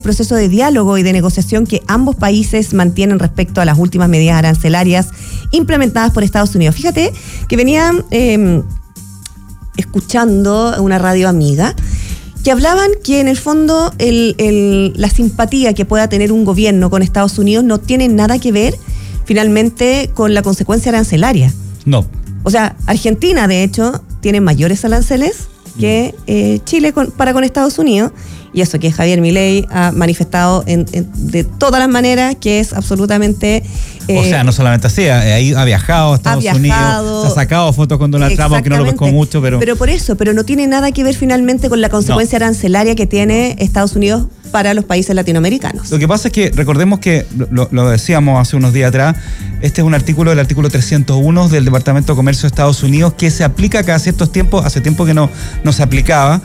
proceso de diálogo y de negociación que ambos países mantienen respecto a las últimas medidas arancelarias implementadas por Estados Unidos. Fíjate que venía escuchando una radio amiga que hablaban que en el fondo la simpatía que pueda tener un gobierno con Estados Unidos no tiene nada que ver finalmente con la consecuencia arancelaria. No. O sea, Argentina de hecho tiene mayores aranceles que Chile para con Estados Unidos, y eso que Javier Milei ha manifestado de todas las maneras que es absolutamente... o sea, no solamente así, ahí ha viajado a Estados Unidos, se ha sacado fotos con Donald Trump, aunque no lo pescó mucho, pero... Pero por eso, pero no tiene nada que ver finalmente con la consecuencia arancelaria que tiene Estados Unidos para los países latinoamericanos. Lo que pasa es que recordemos que, lo decíamos hace unos días atrás, este es un artículo del artículo 301 del Departamento de Comercio de Estados Unidos que se aplica cada ciertos tiempos, hace tiempo que no se aplicaba,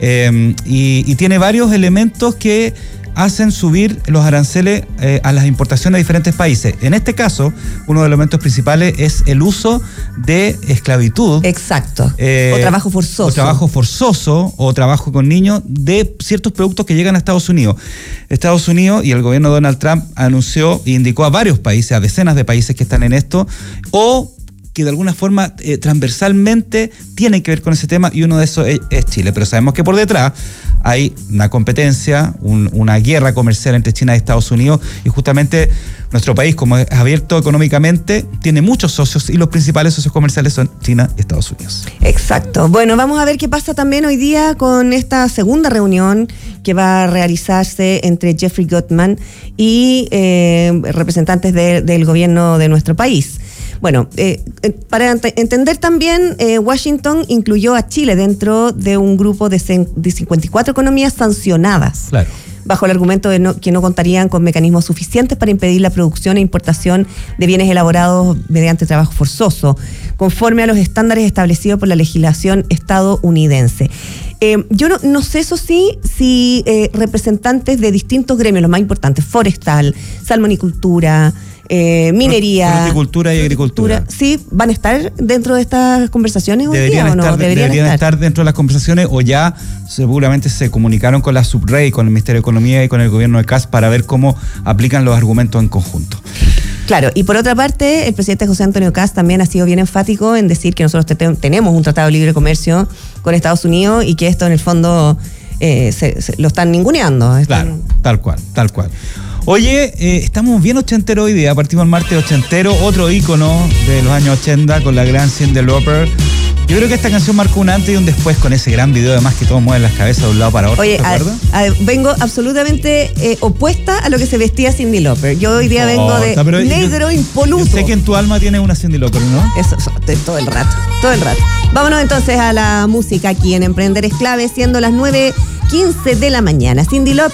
y tiene varios elementos que hacen subir los aranceles a las importaciones de diferentes países. En este caso, uno de los elementos principales es el uso de esclavitud. Exacto. O trabajo forzoso. O trabajo forzoso o trabajo con niños de ciertos productos que llegan a Estados Unidos. Estados Unidos y el gobierno de Donald Trump anunció e indicó a varios países, a decenas de países que están en esto, o que de alguna forma transversalmente tienen que ver con ese tema, y uno de esos es Chile. Pero sabemos que por detrás hay una competencia, una guerra comercial entre China y Estados Unidos, y justamente nuestro país, como es abierto económicamente, tiene muchos socios, y los principales socios comerciales son China y Estados Unidos. Exacto. Bueno, vamos a ver qué pasa también hoy día con esta segunda reunión que va a realizarse entre Jeffrey Gutman y representantes del gobierno de nuestro país. Bueno, para entender también, Washington incluyó a Chile dentro de un grupo de 54 economías sancionadas. Claro. Bajo el argumento de que no contarían con mecanismos suficientes para impedir la producción e importación de bienes elaborados mediante trabajo forzoso, conforme a los estándares establecidos por la legislación estadounidense. Yo no sé, eso sí, si representantes de distintos gremios, los más importantes, forestal, salmonicultura, minería, fruticultura y agricultura, sí, ¿van a estar dentro de estas conversaciones hoy día o no? Deberían estar dentro de las conversaciones, o ya seguramente se comunicaron con la Subrey, con el Ministerio de Economía y con el gobierno de CAS para ver cómo aplican los argumentos en conjunto. Claro, y por otra parte, el presidente José Antonio Kast también ha sido bien enfático en decir que nosotros tenemos un tratado de libre comercio con Estados Unidos y que esto en el fondo lo están ninguneando. Claro, tal cual. Oye, estamos bien ochenteros hoy día, partimos el martes ochentero, otro ícono de los años 80 con la gran Cyndi Lauper. Yo creo que esta canción marcó un antes y un después con ese gran video, además que todos mueven las cabezas de un lado para otro. Oye, ¿te acuerdas? Vengo absolutamente opuesta a lo que se vestía Cyndi Lauper. Yo hoy día vengo de negro impoluto. Yo sé que en tu alma tienes una Cyndi Lauper, ¿no? Eso, todo el rato. Vámonos entonces a la música aquí en Emprender es Clave, siendo las 9:15 de la mañana. Cyndi Lauper.